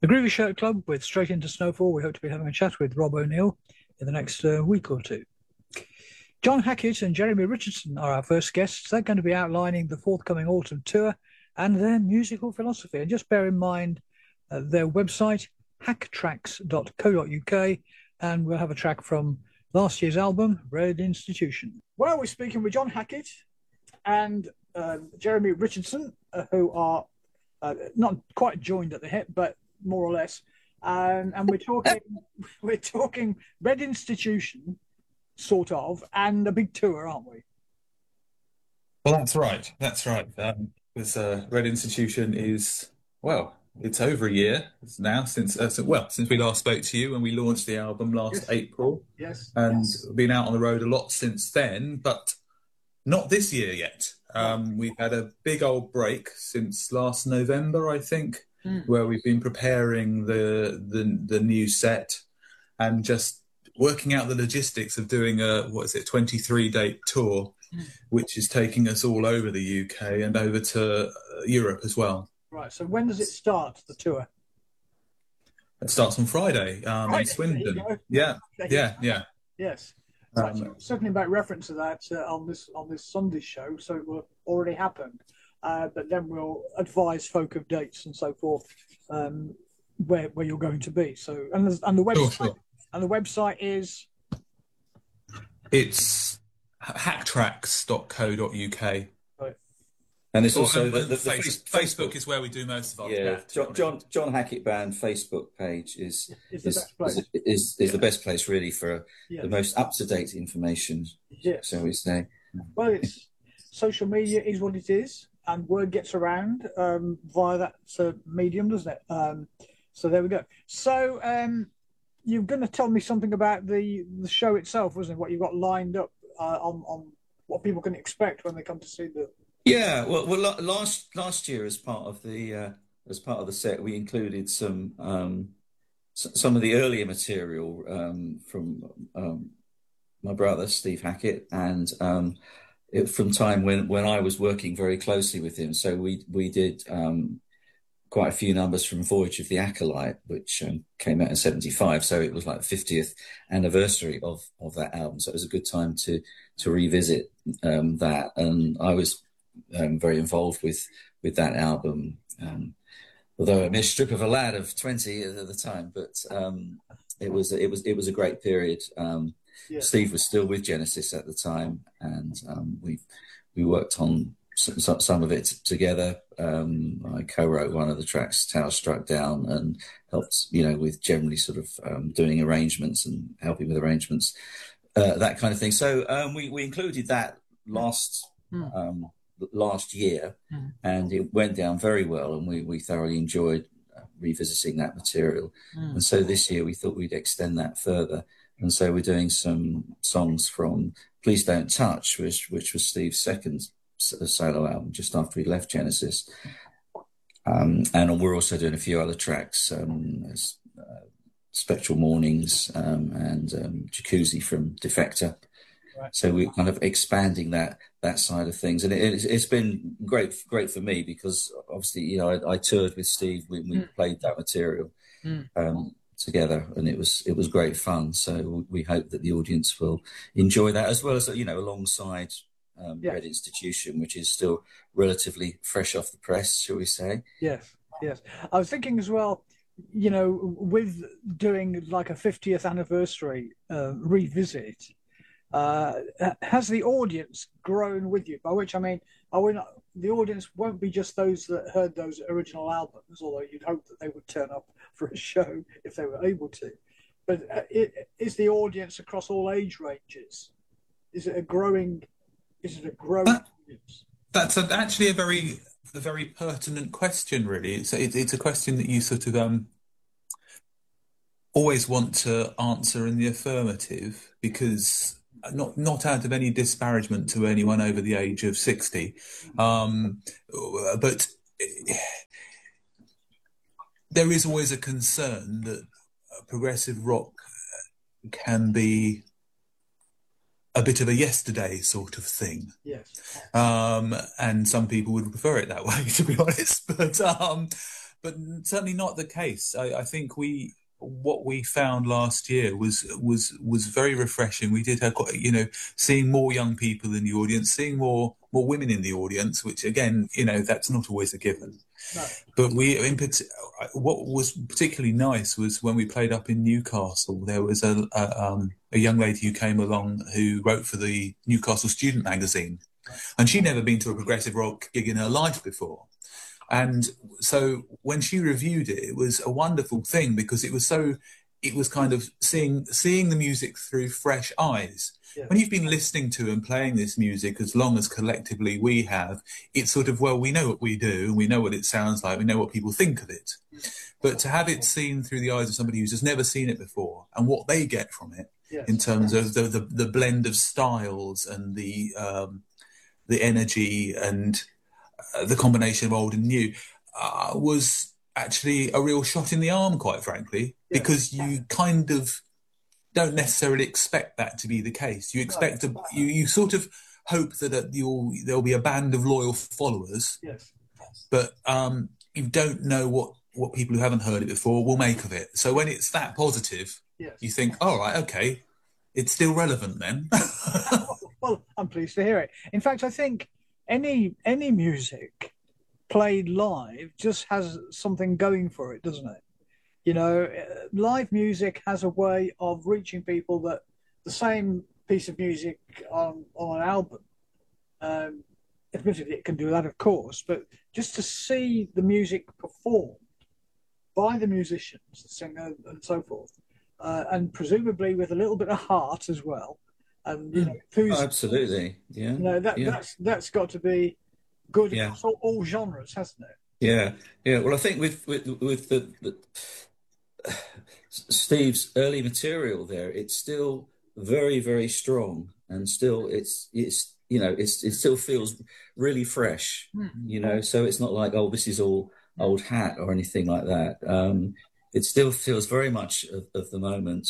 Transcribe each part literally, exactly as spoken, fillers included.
The Groovy Shirt Club with Straight Into Snowfall. We hope to be having a chat with Rob O'Neill in the next uh, week or two. John Hackett and Jeremy Richardson are our first guests. They're going to be outlining the forthcoming autumn tour and their musical philosophy. And just bear in mind uh, their website, hack tracks dot co dot uk, and we'll have a track from last year's album, Red Institution. Well, we're speaking with John Hackett and um, Jeremy Richardson, uh, who are uh, not quite joined at the hip, but more or less. Um, and we're talking, we're talking Red Institution, sort of, and a big tour, aren't we? Well, that's right. That's right. Um, because uh, Red Institution is, well, it's over a year now since, uh, so, well, since we last spoke to you when we launched the album last Yes. April. Yes. And yes. been out on the road a lot since then, but not this year yet. Um, we've had a big old break since last November, I think, mm. where we've been preparing the, the the new set and just working out the logistics of doing a, what is it, twenty-three date tour, mm. which is taking us all over the U K and over to Europe as well. Right. So when does it start, the tour? It starts on Friday, um, Friday in Swindon. Yeah, yeah, yeah. Yes. Right, um, so certainly make reference to that uh, on this on this Sunday show, so it will already happen. Uh, but then we'll advise folk of dates and so forth, um, where where you're going to be. So and the, and the website sure, sure. and the website is it's hack tracks dot co dot uk. Right. And it's also well, the, the, the Facebook, Facebook is where we do most of our yeah. chat. John, John John Hackett Band Facebook page is is is, is, is, is yeah. the best place really for yeah. the most up to date information. Yes. So we say. Well, it's social media is what it is, and word gets around um, via that uh, medium, doesn't it? Um, so there we go. So um, you're going to tell me something about the the show itself, wasn't it? What you've got lined up uh, on on what people can expect when they come to see the. Yeah, well, well, last last year as part of the uh, as part of the set, we included some um, some of the earlier material um, from um, my brother Steve Hackett, and um, it, from time when, when I was working very closely with him. So we we did um, quite a few numbers from Voyage of the Acolyte, which um, came out in seventy-five. So it was like the fiftieth anniversary of of that album. So it was a good time to to revisit um, that, and I was. Um, very involved with with that album, um, although a mere strip of a lad of twenty at the time. But um, it was it was it was a great period. Um, yeah. Steve was still with Genesis at the time, and um, we we worked on some, some of it together. Um, I co-wrote one of the tracks, "Tower Struck Down," and helped you know with generally sort of um, doing arrangements and helping with arrangements, uh, that kind of thing. So um, we we included that last. Mm. Um, last year mm. and it went down very well, and we, we thoroughly enjoyed uh, revisiting that material. Mm. And so this year we thought we'd extend that further, and so we're doing some songs from Please Don't Touch, which which was Steve's second solo album just after he left Genesis, um, and we're also doing a few other tracks, um, as, uh, Spectral Mornings um, and um, Jacuzzi from Defector. Right. So we're kind of expanding that that side of things, and it, it's been great great for me because obviously you know I, I toured with Steve, we, we mm. played that material mm. um, together, and it was it was great fun. So we hope that the audience will enjoy that, as well as you know alongside um, yes. Red Institution, which is still relatively fresh off the press, shall we say? Yes, yes. I was thinking as well, you know, with doing like a fiftieth anniversary uh, revisit. Uh, has the audience grown with you? By which I mean, I will not, the audience won't be just those that heard those original albums, although you'd hope that they would turn up for a show if they were able to. But uh, it, is the audience across all age ranges? Is it a growing? Is it a growing that, audience? That's a, actually a very, a very pertinent question. Really, it's it, it's a question that you sort of um. always want to answer in the affirmative, because. Not not out of any disparagement to anyone over the age of sixty, um, but there is always a concern that progressive rock can be a bit of a yesterday sort of thing. Yes. Um, and some people would prefer it that way, to be honest. But um, but certainly not the case. I, I think we what we found last year was was was very refreshing. We did have quite, you know, seeing more young people in the audience, seeing more more women in the audience, which again, you know, that's not always a given. No. But we, in what was particularly nice was when we played up in Newcastle. There was a a, um, a young lady who came along who wrote for the Newcastle Student magazine, and she'd never been to a progressive rock gig in her life before. And so when she reviewed it, it was a wonderful thing because it was so, it was kind of seeing seeing the music through fresh eyes. Yeah. When you've been listening to and playing this music as long as collectively we have, it's sort of, well, we know what we do, we know what it sounds like, we know what people think of it. But to have it seen through the eyes of somebody who's just never seen it before and what they get from it, yes, in terms of the, the, the blend of styles and the um, the energy and uh, the combination of old and new, uh, was actually a real shot in the arm, quite frankly, yes, because you kind of don't necessarily expect that to be the case. You expect a, you, you sort of hope that uh, you'll there'll be a band of loyal followers, yes, but um, you don't know what, what people who haven't heard it before will make of it. So when it's that positive, yes, you think, all right, okay, it's still relevant then. Well, I'm pleased to hear it. In fact, I think any any music played live just has something going for it, doesn't it? You know, live music has a way of reaching people that the same piece of music on, on an album, um, admittedly it can do that, of course, but just to see the music performed by the musicians, the singer and so forth, uh, and presumably with a little bit of heart as well, and you know, oh, absolutely, yeah, you know, that yeah. that's that's got to be good yeah. across all, all genres, hasn't it? Yeah, yeah. Well, I think with with with the, the Steve's early material there, it's still very, very strong, and still it's it's you know it's it still feels really fresh, mm-hmm. you know. So it's not like, oh, this is all old hat or anything like that. Um, it still feels very much of, of the moment.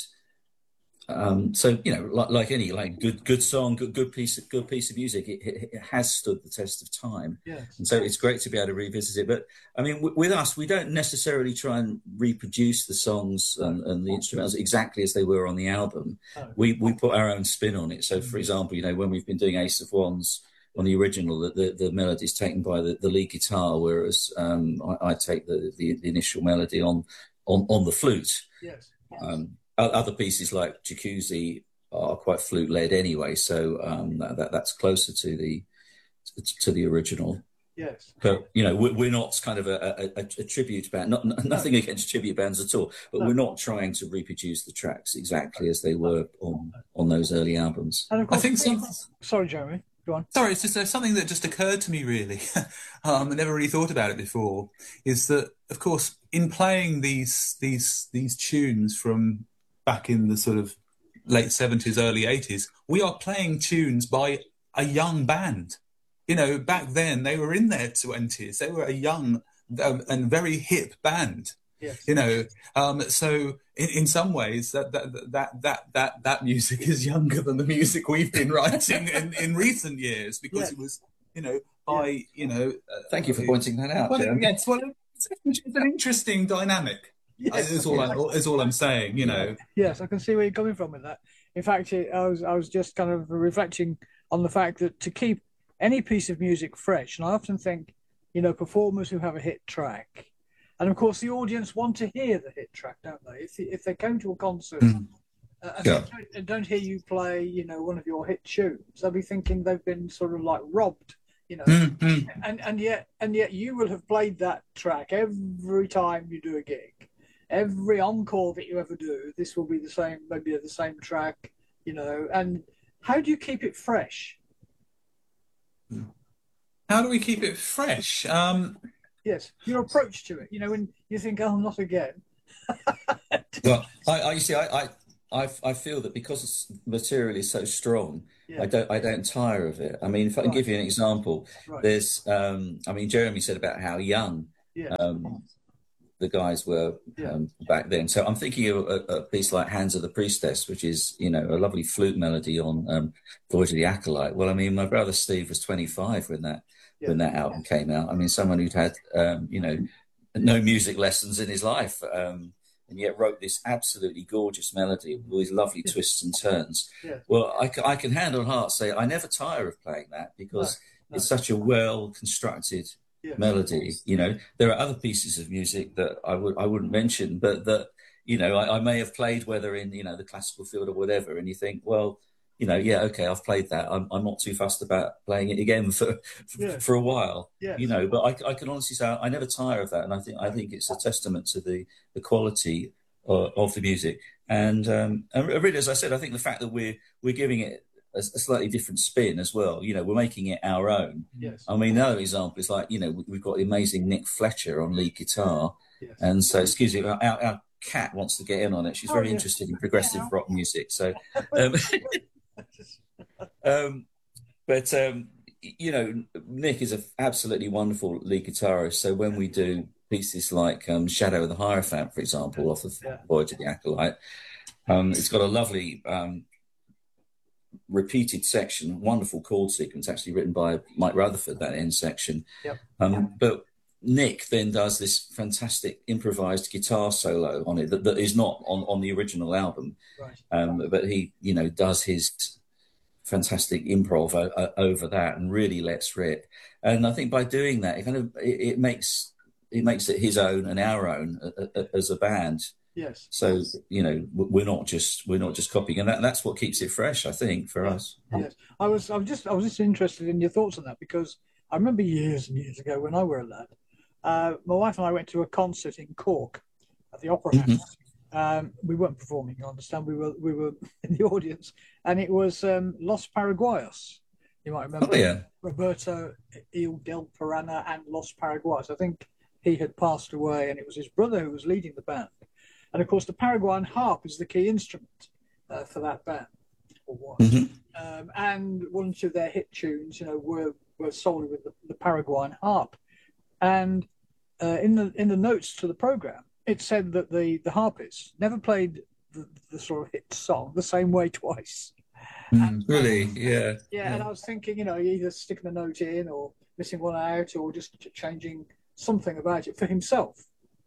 Um, so you know, like, like any like good good song, good good piece of good piece of music, it, it, it has stood the test of time. Yes. And so it's great to be able to revisit it. But I mean, w- with us, we don't necessarily try and reproduce the songs and, and the instrumentals exactly as they were on the album. Oh. We we put our own spin on it. So, for example, you know, when we've been doing Ace of Wands on the original, the the, the melody is taken by the, the lead guitar, whereas um, I, I take the, the the initial melody on on on the flute. Yes. Um, Other pieces like Jacuzzi are quite flute-led anyway, so um, that, that that's closer to the to the original. Yes, but you know, we're, we're not kind of a, a, a tribute band. Not nothing no. against tribute bands at all, but no. we're not trying to reproduce the tracks exactly as they were on on those early albums. And of course, I think some. Sorry, Jeremy. Go on. Sorry, it's just uh, something that just occurred to me. Really, um, I never really thought about it before. Is that, of course, in playing these these these tunes from back in the sort of late seventies, early eighties, we are playing tunes by a young band. You know, back then they were in their twenties. They were a young um, and very hip band. Yes. You know, um, so in, in some ways that that, that that that that music is younger than the music we've been writing in, in recent years, because yes. it was, you know, by yes. you know. Uh, Thank you for pointing that out. Well, yes, well, it's, it's an interesting dynamic. Yes, is all I, is all I'm saying, you know. Yes, I can see where you're coming from with that. In fact, it, I was I was just kind of reflecting on the fact that to keep any piece of music fresh, and I often think, you know, performers who have a hit track, and of course the audience want to hear the hit track, don't they? If if they come to a concert mm. uh, and, yeah. they don't, and don't hear you play, you know, one of your hit tunes, they'll be thinking they've been sort of like robbed. You know, mm-hmm. and and yet and yet you will have played that track every time you do a gig. Every encore that you ever do, this will be the same, maybe the same track, you know. And how do you keep it fresh? How do we keep it fresh? Um, yes, your approach to it. You know, when you think, "Oh, not again." Well, I, I you see, I, I, I feel that because the material is so strong, yeah. I don't, I don't tire of it. I mean, if I can right. give you an example, right. there's, um, I mean, Jeremy said about how young. Yeah. Um, the guys were um, yeah. back then. So I'm thinking of a, a piece like Hands of the Priestess, which is, you know, a lovely flute melody on um, Voyage of the Acolyte. Well, I mean, my brother Steve was twenty-five when that yeah. when that album came out. I mean, someone who'd had, um, you know, no music lessons in his life, um, and yet wrote this absolutely gorgeous melody with all these lovely Yeah. twists and turns. Yeah. Well, I, I can hand on heart say I never tire of playing that, because no, no. it's such a well-constructed Yeah. melody. You know, there are other pieces of music that I would I wouldn't mention, but that, you know, I, I may have played, whether in, you know, the classical field or whatever, and you think, well, you know, yeah, okay, I've played that. I'm, I'm not too fussed about playing it again for Yeah. for a while, Yes. you know. But I, I can honestly say I never tire of that, and I think I think it's a testament to the the quality of, of the music. And um, and really, as I said, I think the fact that we're we're giving it a, a slightly different spin as well. You know, we're making it our own. Yes. I mean, another example is, like, you know, we've got the amazing Nick Fletcher on lead guitar, Yes. and so excuse me, our, our cat wants to get in on it. She's Oh, very yeah. interested in progressive rock music, so. Um, um, but um, you know, Nick is an absolutely wonderful lead guitarist. So when we do pieces like um, "Shadow of the Hierophant," for example, off of Yeah. Voyage of the Acolyte, um, it's got a lovely um, repeated section, wonderful chord sequence, actually written by Mike Rutherford. That end section, Yep. um, but Nick then does this fantastic improvised guitar solo on it that, that is not on, on the original album. Right. Um, but he, you know, does his fantastic improv o- over that and really lets rip. And I think by doing that, it kind of it, it makes it makes it his own and our own a, a, as a band. Yes. So, you know, we're not just we're not just copying, and that, that's what keeps it fresh, I think, for Yeah. us. Yes. I was I was just I was just interested in your thoughts on that, because I remember years and years ago when I were a lad, uh, my wife and I went to a concert in Cork at the Opera House. Mhm. Um, we weren't performing, you understand. We were we were in the audience, and it was um, Los Paraguayos. You might remember Oh yeah, Roberto Il del Parana and Los Paraguayos. I think he had passed away, and it was his brother who was leading the band. And of course, the Paraguayan harp is the key instrument uh, for that band, or was. Mhm. Um, and one or two of their hit tunes, you know, were were solely with the, the Paraguayan harp. And uh, in the in the notes to the program, it said that the the harpist never played the, the sort of hit song the same way twice. Mm, really, yeah, Yeah, and I was thinking, you know, either sticking a note in or missing one out, or just ch- changing something about it for himself.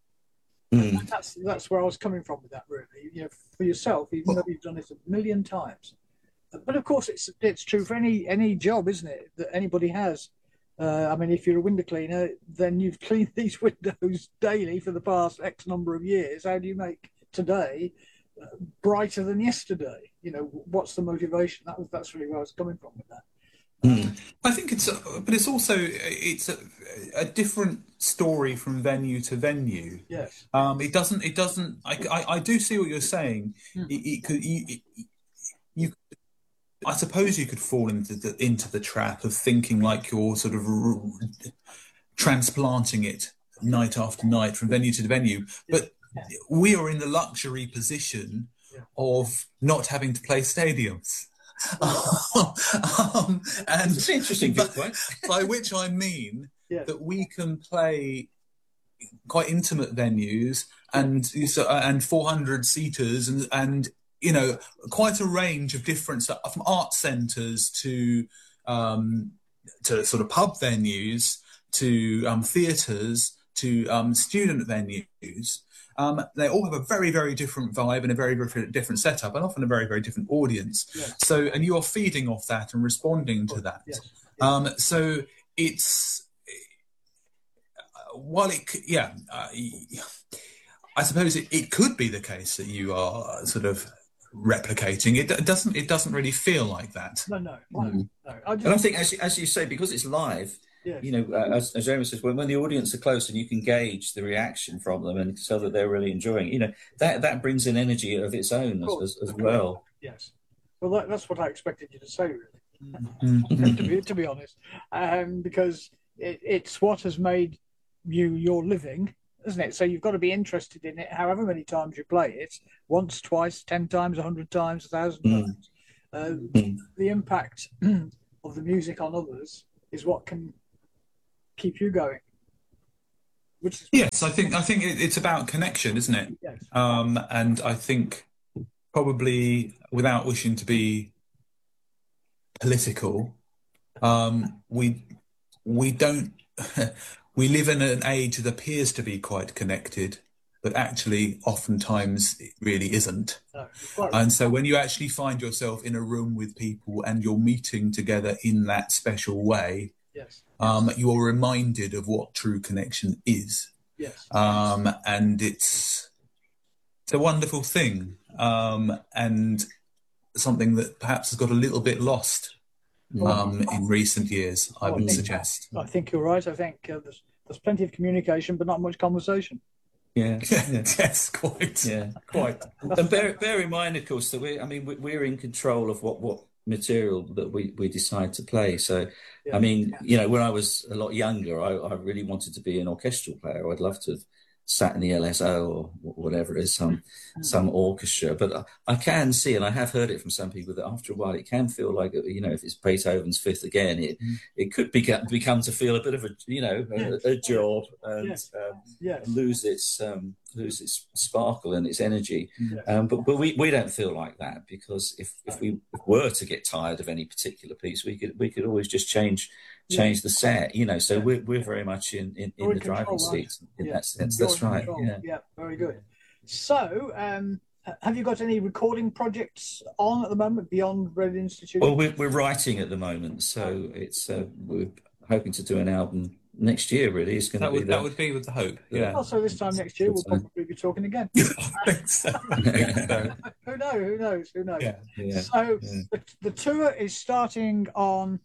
Mm. And that's that's where I was coming from with that, really. You know, for yourself, even though you've done it a million times. But of course, it's it's true for any any job, isn't it? That anybody has. Uh, I mean, if you're a window cleaner, then you've cleaned these windows daily for the past X number of years. How do you make today uh, brighter than yesterday? You know, what's the motivation? That was that's really where I was coming from with that. Mm. I think it's, a, but it's also it's a, a different story from venue to venue. Yes. Um, it doesn't. It doesn't. I, I, I do see what you're saying. Mm. It, it could. You, it, you. I suppose you could fall into the into the trap of thinking like you're sort of r- r- transplanting it night after night from venue to venue. But we are in the luxury position Yeah. of not having to play stadiums. um, and It's an interesting by, viewpoint. by which I mean Yeah. that we can play quite intimate venues and so- and four hundred seaters and and you know quite a range of different stuff, from art centres to um, to sort of pub venues to um, theatres to um, student venues. Um, they all have a very, very different vibe and a very, very different setup, and often a very, very different audience. Yes. So, and you are feeding off that and responding to that. Yes. Um, so it's while it, c- yeah, uh, I suppose it, it could be the case that you are sort of replicating. It, it doesn't. It doesn't really feel like that. No, no, no. Mm. no. I just, And I think, as you, as you say, because it's live, yes. you know, uh, as, as Jeremy says, when, when the audience are close and you can gauge the reaction from them and so that they're really enjoying it, you know, that, that brings an energy of its own Of course, as, as, as of course. well. Yes. Well, that, that's what I expected you to say, really. Mhm. to be to be honest, um, because it, it's what has made you your living, isn't it? So you've got to be interested in it, however many times you play it, once, twice, ten times, a hundred times, a thousand Mm. times. Uh, Mm. the impact of the music on others is what can keep you going. Which is Yes, I think I think it, it's about connection, isn't it? yes, Um, and I think probably without wishing to be political, um, we we don't we live in an age that appears to be quite connected, but actually oftentimes it really isn't. No, quite right. And so when you actually find yourself in a room with people and you're meeting together in that special way, yes. um, you're reminded of what true connection is. Yes. Um, and it's, it's a wonderful thing, um, and something that perhaps has got a little bit lost um, in recent years, I Oh, I would think- suggest. I think you're right. I think uh, there's, there's plenty of communication, but not much conversation. Yeah, yeah. Yes, quite. Yeah, quite. And bear, bear in mind, of course, that we, I mean, we- we're in control of what, what material that we, we decide to play. So, Yeah. I mean, you know, when I was a lot younger, I, I really wanted to be an orchestral player. I'd love to have sat in the L S O or whatever it is, some some orchestra. But I, I can see, and I have heard it from some people, that after a while it can feel like, you know, if it's Beethoven's Fifth again, it Mm. it could become become to feel a bit of a, you know, a, a job and Yes. um, Yes. lose its um, lose its sparkle and its energy. Yes. Um, but but we, we don't feel like that, because if, if we were to get tired of any particular piece, we could we could always just change change the set, you know. So Yeah. we're we're very much in in, You're in in the driving control, right? seat in Yeah. that sense. You're That's in right. control. Yeah. Very good. So, um, h- have you got any recording projects on at the moment beyond Red Institute? Well, we're we're writing at the moment, so it's uh, we're hoping to do an album next year. Really, it's going to That be would, the, that would be with the hope, yeah. Also, this time next year, we'll Good time. probably be talking again. I think so. I think so. Who knows? Who knows? Who knows? Yeah. yeah. So, Yeah. the, the tour is starting on.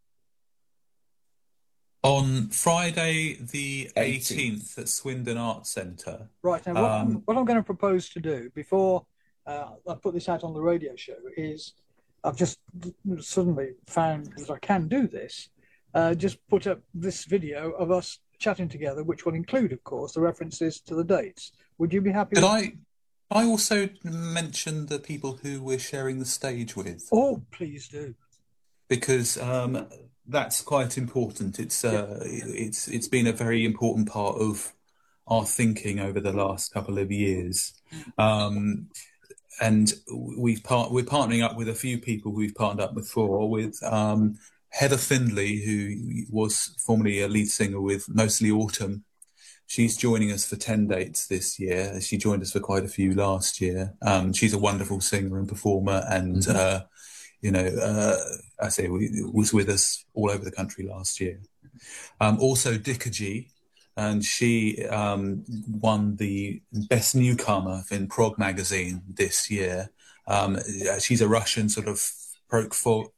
On Friday the eighteenth. eighteenth at Swindon Arts Centre. Right, now what, I'm, Um, what I'm going to propose to do before uh, I put this out on the radio show is I've just suddenly found that I can do this. Uh, just put up this video of us chatting together, which will include, of course, the references to the dates. Would you be happy Could with I, I also mention the people who we're sharing the stage with? Oh, please do. Because um, that's quite important. It's uh, it's it's been a very important part of our thinking over the last couple of years, um, and we've part we're partnering up with a few people we've partnered up before with. Um, Heather Findlay, who was formerly a lead singer with Mostly Autumn. She's joining us for ten dates this year. She joined us for quite a few last year. Um, she's a wonderful singer and performer, and Mhm. uh, you know, uh, I say we, was with us all over the country last year. Um, also, Dickagy, and she um, won the Best Newcomer in Prog magazine this year. Um, she's a Russian sort of folk, folk,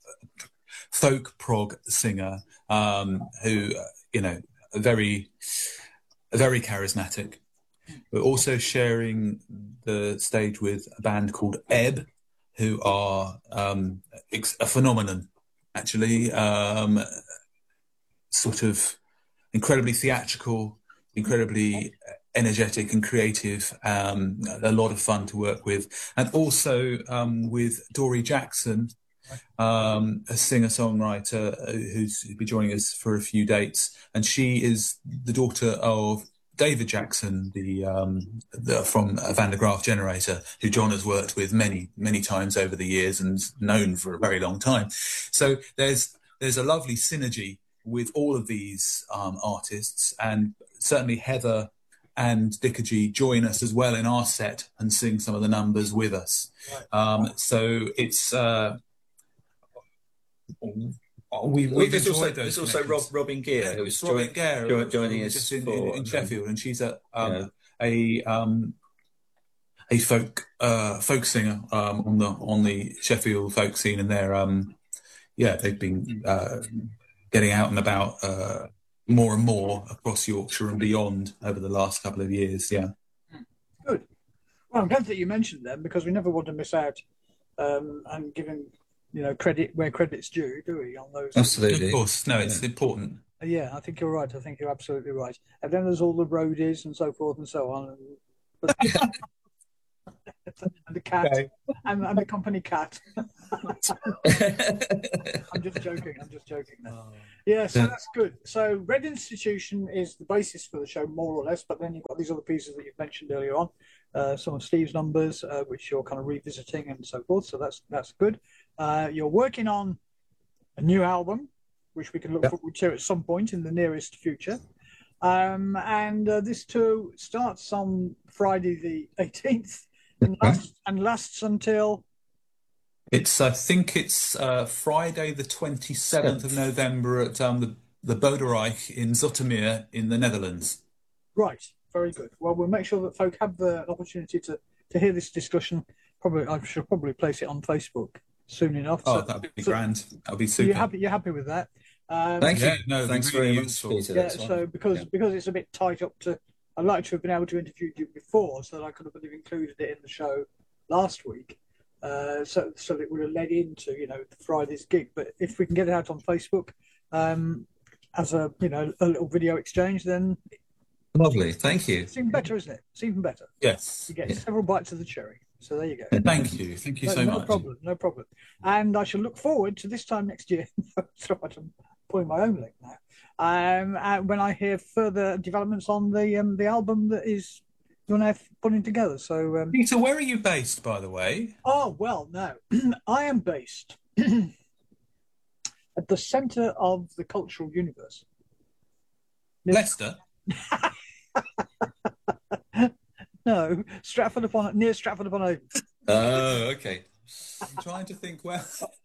folk prog singer um, who, you know, very, very charismatic. We're also sharing the stage with a band called Ebb, who are um, a phenomenon, actually, um, sort of incredibly theatrical, incredibly energetic and creative, um, a lot of fun to work with. And also um, with Dory Jackson, um, a singer-songwriter who's be joining us for a few dates. And she is the daughter of David Jackson, the, um, the from Van der Graaf Generator, who John has worked with many, many times over the years and known for a very long time. So there's there's a lovely synergy with all of these um, artists, and certainly Heather and Dickagy join us as well in our set and sing some of the numbers with us. Um, so it's uh, we, we've There's enjoyed also, those there's also Rob, connections. Robin Gear, Yeah, who's it's Robin join, Gare, join, joining who us was just in, for, in, in um, Sheffield, and she's a um, yeah. a um, a folk uh, folk singer um, on the on the Sheffield folk scene, and they're um, yeah they've been uh, getting out and about uh, more and more across Yorkshire and beyond over the last couple of years. Yeah. Good. Well, I'm glad that you mentioned them, because we never want to miss out um, and giving, you know, credit where credit's due, do we, on those? Absolutely. Of course, no, it's Yeah. important. Yeah, I think you're right. I think you're absolutely right. And then there's all the roadies and so forth and so on. And, and the cat, Okay. and, and the company cat. I'm just joking. I'm just joking now. Yeah, so Yeah. that's good. So Red Institution is the basis for the show, more or less, but then you've got these other pieces that you've mentioned earlier on, uh, some of Steve's numbers, uh, which you're kind of revisiting and so forth. So that's that's good. Uh, you're working on a new album, which we can look Yep. forward to at some point in the nearest future. Um, and uh, this tour starts on Friday the eighteenth and lasts, and lasts until... It's, I think it's uh, Friday the twenty-seventh of November at um, the, the Boderijk in Zoetermeer in the Netherlands. Right, very good. Well, we'll make sure that folk have the opportunity to, to hear this discussion. Probably, I should probably place it on Facebook soon enough. Oh, so, that'd be so, grand. That'd be super. You're happy, you're happy with that? Um, Thank yeah, you. no, Thanks really very useful. much, Peter. yeah, That's so wonderful. because Yeah. because it's a bit tight up to, I'd like to have been able to interview you before, so that I could have included it in the show last week. Uh, so so that it would have led into, you know, Friday's gig. But if we can get it out on Facebook um, as a, you know, a little video exchange, then Lovely. Thank you. it's even better, isn't it? It's even better. Yes. You get Yeah. several bites of the cherry. So there you go. Thank you. Thank you No, so no much. problem, no problem. And I shall look forward to this time next year. That's right, I'm pulling my own leg now. Um, uh, when I hear further developments on the um, the album that is you're now putting together. So, um, Peter, where are you based, by the way? oh well, no, I am based at the centre of the cultural universe. Leicester. No, Stratford upon near Stratford upon Avon. Oh, okay. I'm trying to think where.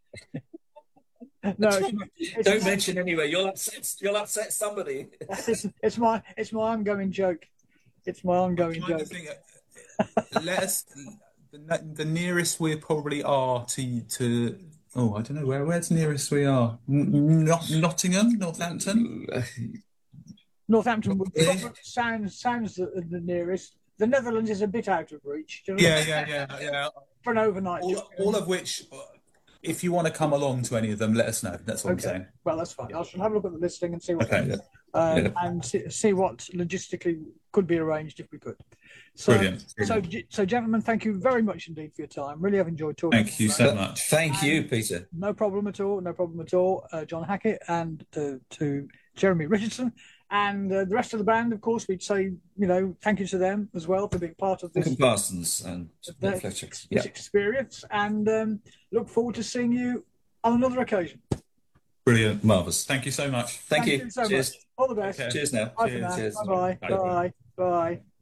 No, it's, it's, Don't mention anyway. You'll upset. You'll upset somebody. it's, it's my it's my ongoing joke. It's my ongoing trying to joke. think, uh, let us, the, the nearest we probably are to to. Oh, I don't know where. Where's nearest we are? N- Not Nottingham, Northampton. Northampton would Yeah. probably sounds sounds the, the nearest. The Netherlands is a bit out of reach. Do you know Yeah, what I mean? yeah, yeah, yeah. For an overnight. All, trip. all of which, if you want to come along to any of them, let us know. That's what I'm Okay. saying. Well, that's fine. I shall have a look at the listing and see what Okay. Yeah. um, Yeah. and see, see what logistically could be arranged if we could. So, Brilliant. so, so, gentlemen, thank you very much indeed for your time. Really have enjoyed talking. Thank you to so much. Thank you, Peter. No problem at all. No problem at all. Uh, John Hackett and to, to Jeremy Richardson and uh, the rest of the band. Of course, we'd say, you know, thank you to them as well for being part of this, Duncan Parsons and this Fletcher. Yeah. experience, and um, look forward to seeing you on another occasion. Brilliant. Marvellous. Thank you so much. Thank, you. so Cheers. much. All the best. Okay. Cheers now. Bye for Cheers. now. Cheers. Bye-bye. Bye. Bye. Bye.